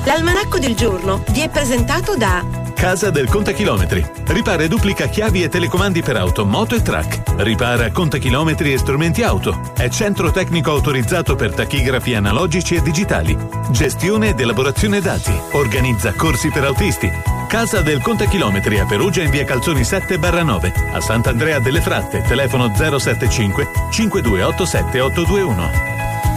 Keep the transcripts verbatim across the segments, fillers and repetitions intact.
L'almanacco del giorno vi è presentato da Casa del Contachilometri. Ripara e duplica chiavi e telecomandi per auto, moto e track. Ripara contachilometri e strumenti auto. È centro tecnico autorizzato per tachigrafi analogici e digitali. Gestione ed elaborazione dati. Organizza corsi per autisti. Casa del Contachilometri a Perugia in via Calzoni sette barra nove. A Sant'Andrea delle Fratte, telefono zero sette cinque cinque due otto sette otto due uno.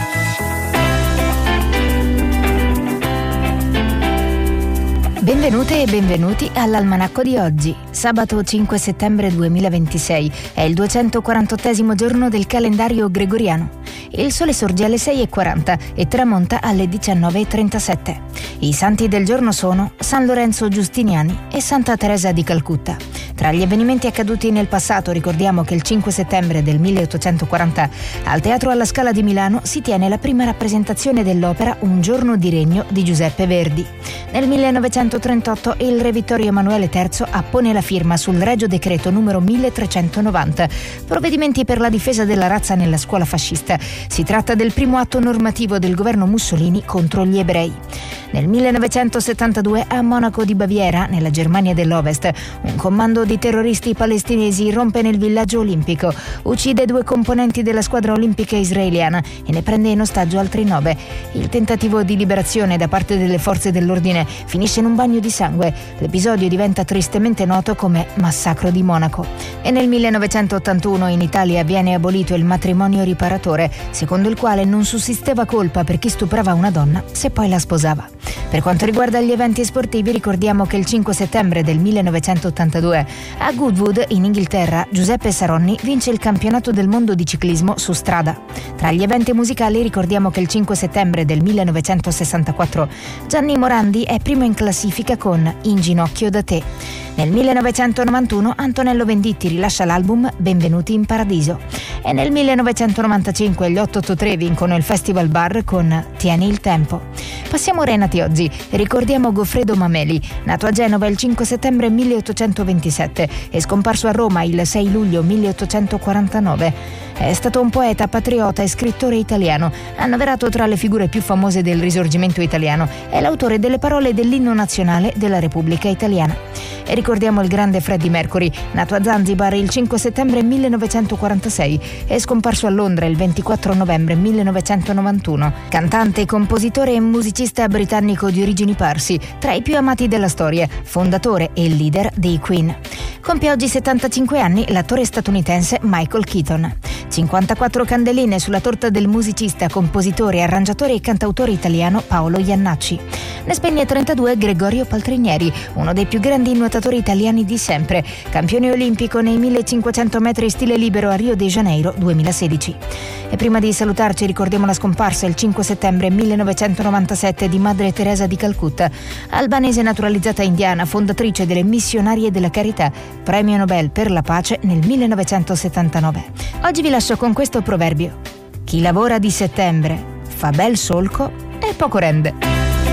Benvenute e benvenuti all'almanacco di oggi, sabato cinque settembre duemilaventisei, è il duecentoquarantottesimo giorno del calendario gregoriano. Il sole sorge alle sei e quaranta e tramonta alle diciannove e trentasette. I santi del giorno sono San Lorenzo Giustiniani e Santa Teresa di Calcutta. Tra gli avvenimenti accaduti nel passato ricordiamo che il cinque settembre del milleottocentoquaranta al Teatro alla Scala di Milano si tiene la prima rappresentazione dell'opera Un giorno di regno di Giuseppe Verdi. Nel millenovecentotrentotto il re Vittorio Emanuele terzo appone la firma sul Regio Decreto numero milletrecentonovanta, provvedimenti per la difesa della razza nella scuola fascista. Si tratta del primo atto normativo del governo Mussolini contro gli ebrei. Nel millenovecentosettantadue a Monaco di Baviera, nella Germania dell'Ovest, un commando di terroristi palestinesi irrompe nel villaggio olimpico, uccide due componenti della squadra olimpica israeliana e ne prende in ostaggio altri nove. Il tentativo di liberazione da parte delle forze dell'ordine finisce in un bagno di sangue. L'episodio diventa tristemente noto come Massacro di Monaco. E nel millenovecentottantuno in Italia viene abolito il matrimonio riparatore, secondo il quale non sussisteva colpa per chi stuprava una donna se poi la sposava. Per quanto riguarda gli eventi sportivi, ricordiamo che il cinque settembre del millenovecentottantadue a Goodwood, in Inghilterra, Giuseppe Saronni vince il campionato del mondo di ciclismo su strada. Tra gli eventi musicali ricordiamo che il cinque settembre del millenovecentosessantaquattro Gianni Morandi è primo in classifica con In ginocchio da te. Nel millenovecentonovantuno Antonello Venditti rilascia l'album Benvenuti in Paradiso. E nel millenovecentonovantacinque gli otto otto tre vincono il Festival Bar con Tieni il tempo. Passiamo ora ai nati oggi. Ricordiamo Goffredo Mameli, nato a Genova il cinque settembre milleottocentoventisette e scomparso a Roma il sei luglio milleottocentoquarantanove. È stato un poeta, patriota e scrittore italiano, annoverato tra le figure più famose del Risorgimento italiano. È l'autore delle parole dell'inno nazionale della Repubblica Italiana. E ricordiamo il grande Freddie Mercury, nato a Zanzibar il cinque settembre millenovecentoquarantasei e scomparso a Londra il ventiquattro novembre millenovecentonovantuno. Cantante, compositore e musicista britannico di origini parsi, tra i più amati della storia, fondatore e leader dei Queen. Compie oggi settantacinque anni l'attore statunitense Michael Keaton. cinquantaquattro candeline sulla torta del musicista, compositore, arrangiatore e cantautore italiano Paolo Iannacci. Ne spegne trentadue Gregorio Paltrinieri, uno dei più grandi nuotatori italiani di sempre, campione olimpico nei millecinquecento metri stile libero a Rio de Janeiro duemilasedici. E prima di salutarci ricordiamo la scomparsa il cinque settembre millenovecentonovantasette di Madre Teresa di Calcutta, albanese naturalizzata indiana, fondatrice delle Missionarie della Carità, premio Nobel per la pace nel millenovecentosettantanove. Oggi vi lascio con questo proverbio: chi lavora di settembre fa bel solco e poco rende.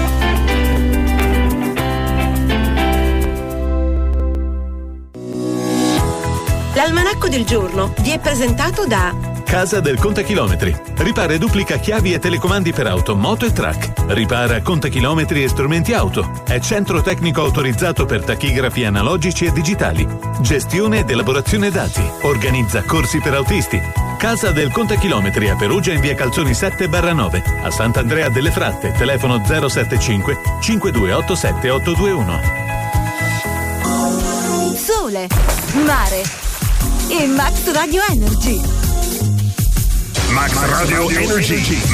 L'almanacco del giorno vi è presentato da Casa del Contachilometri. Ripara e duplica chiavi e telecomandi per auto, moto e track. Ripara contachilometri e strumenti auto. È centro tecnico autorizzato per tachigrafi analogici e digitali. Gestione ed elaborazione dati. Organizza corsi per autisti. Casa del Contachilometri a Perugia in via Calzoni sette barra nove. A Sant'Andrea delle Fratte, telefono zero sette cinque cinque due otto sette otto due uno. Sole, mare e Max Radio Energy. Max Radio Energy.